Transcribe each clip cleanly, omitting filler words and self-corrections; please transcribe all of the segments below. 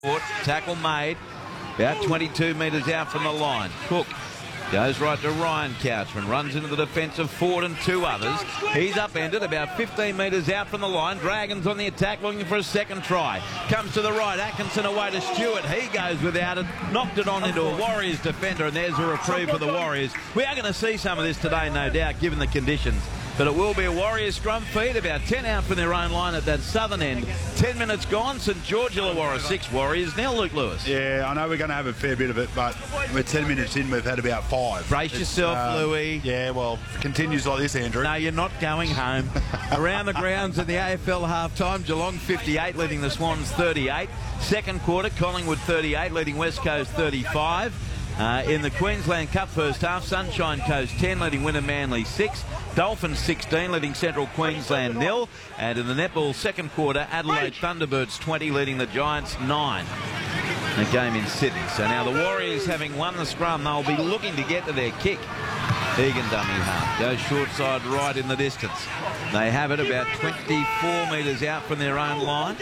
Tackle made. About 22 metres out from the line. Cook goes right to Ryan Couchman. Runs into the defence of Ford and two others. He's upended about 15 metres out from the line. Dragons on the attack looking for a second try. Comes to the right. Atkinson away to Stewart. He goes without it. Knocked it on into a Warriors defender, and there's a reprieve for the Warriors. We are going to see some of this today, no doubt, given the conditions. But it will be a Warriors scrum feed, about 10 out from their own line at that southern end. 10 minutes gone, St George Illawarra 6, Warriors nil. Luke Lewis. Yeah, I know we're going to have a fair bit of it, but we're 10 minutes in, we've had about 5. Brace yourself, Louis. Yeah, well, continues like this, Andrew. No, you're not going home. Around the grounds in the AFL half-time, Geelong 58, leading the Swans 38. Second quarter, Collingwood 38, leading West Coast 35. In the Queensland Cup first half, Sunshine Coast 10, leading Winter Manly 6. Dolphins 16, leading Central Queensland 0. And in the netball second quarter, Adelaide Thunderbirds 20, leading the Giants 9. A game in Sydney. So now the Warriors, having won the scrum, they'll be looking to get to their kick. Egan dummy half. Goes short side right in the distance. They have it about 24 metres out from their own line.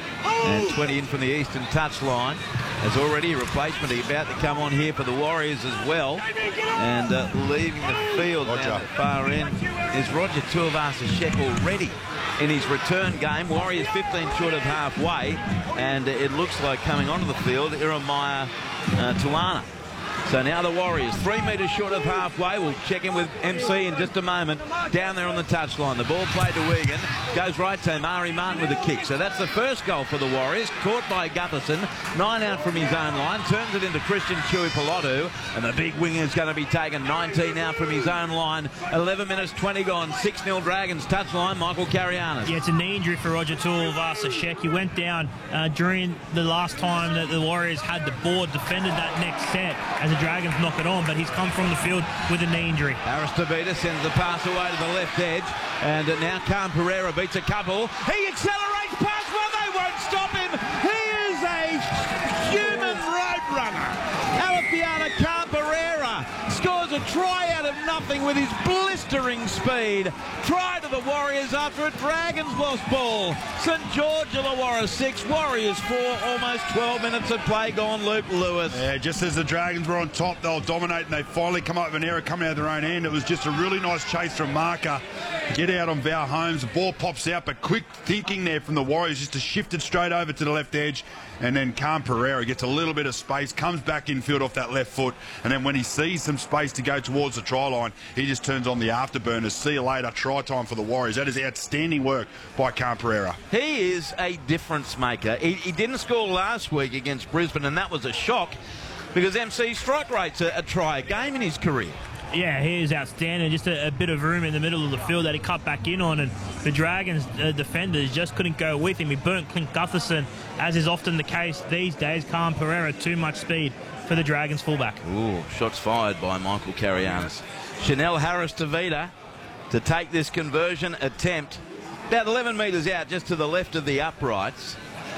And 20 in from the eastern touch line. There's already a replacement about to come on here for the Warriors as well. And leaving the field down the far end is Roger Tuivasa-Sheck already in his return game. Warriors 15 short of halfway. And it looks like coming onto the field, Iremaya Tuana. So now the Warriors 3 metres short of halfway. We'll check in with MC in just a moment. Down there on the touchline. The ball played to Egan. Goes right to Mari Martin with a kick. So that's the first goal for the Warriors. Caught by Gutherson. 9 out from his own line. Turns it into Christian Tuipulotu. And the big winger is going to be taken. 19 out from his own line. 11 minutes 20 gone. 6-0 Dragons touchline. Michael Carianis. Yeah, it's a knee injury for Roger Tuivasa-Sheck. He went down during the last time that the Warriors had the ball, defended that next set as the Dragons knock it on, but he's come from the field with a knee injury. Aristobida sends the pass away to the left edge, and now Khan Pereira beats a couple. He accelerates past one, they won't stop him. He is a human road runner. Alapiana Khan Pereira scores a try out of nothing with his blistering speed. Try to the Warriors after a Dragons lost ball. St George Illawarra 6, Warriors 4, almost 12 minutes of play gone. Luke Lewis. Yeah, just as the Dragons were on top, they were dominating. They finally come up with an error coming out of their own end. It was just a really nice chase from Marker. Get out on Val Holmes. The ball pops out, but quick thinking there from the Warriors just to shift it straight over to the left edge. And then Khan Pereira gets a little bit of space, comes back infield off that left foot, and then when he sees some space to go towards the try line, he just turns on the afterburners. See you later, try time for the Warriors. That is outstanding work by Khan Pereira. He is a difference maker. He didn't score last week against Brisbane, and that was a shock because MC strike rate's a try a game in his career. Yeah, he is outstanding. Just a bit of room in the middle of the field that he cut back in on, and the Dragons defenders just couldn't go with him. He burnt Clint Gutherson, as is often the case these days. Khan Pereira, too much speed for the Dragons fullback. Ooh, shots fired by Michael Carianis. Chanel Harris-Tavita to take this conversion attempt. About 11 metres out, just to the left of the uprights.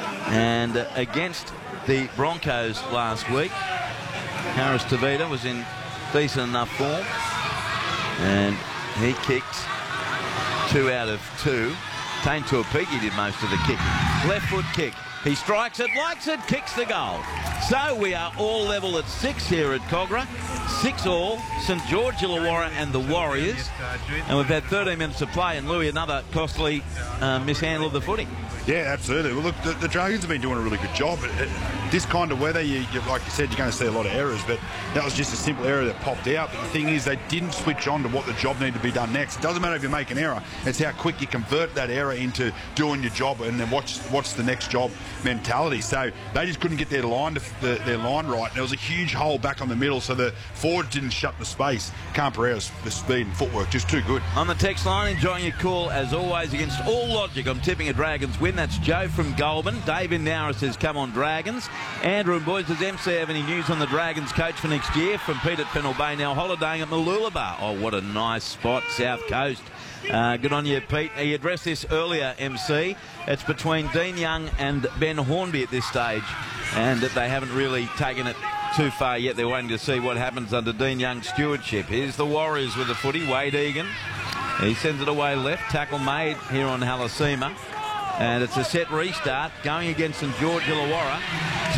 And against the Broncos last week, Harris-Tavita was in decent enough form, and he kicked 2 out of 2. Tane Tuapiki did most of the kicking. Left foot kick. He strikes it, likes it, kicks the goal. So we are all level at 6 here at Cogra. 6 all, St George Illawarra and the Warriors. And we've had 13 minutes to play, and Louis, another costly mishandle of the footy. Yeah, absolutely. Well, look, the Dragons have been doing a really good job. This kind of weather, like you said, you're going to see a lot of errors, but that was just a simple error that popped out. But the thing is, they didn't switch on to what the job needed to be done next. It doesn't matter if you make an error. It's how quick you convert that error into doing your job and then what's the next job mentality. So they just couldn't get their line right. There was a huge hole back on the middle, so the forwards didn't shut the space. Khan Pereira's the speed and footwork just too good. On the text line, enjoying your call as always. Against all logic, I'm tipping a Dragons win. That's Joe from Goulburn. David Nowra says, come on Dragons. Andrew and boys, does MC have any news on the Dragons coach for next year? From Pete at Fennell Bay, now holidaying at Mooloolaba. Oh, what a nice spot, South Coast. Good on you, Pete. He addressed this earlier, MC. It's between Dean Young and Ben Hornby at this stage, and they haven't really taken it too far yet. They're waiting to see what happens under Dean Young's stewardship. Here's the Warriors with the footy. Wade Egan. He sends it away left. Tackle made here on Halasima. And it's a set restart going against St George Illawarra.